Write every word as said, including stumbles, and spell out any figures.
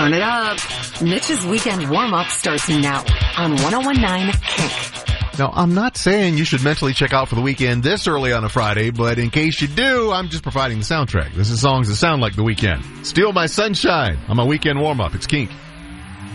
Turn it up. Mitch's weekend warm-up starts now on one oh one point nine Kink. Now, I'm not saying you should mentally check out for the weekend this early on a Friday, but in case you do, I'm just providing the soundtrack. This is songs that sound like the weekend. Steal My Sunshine on my weekend warm-up. It's Kink.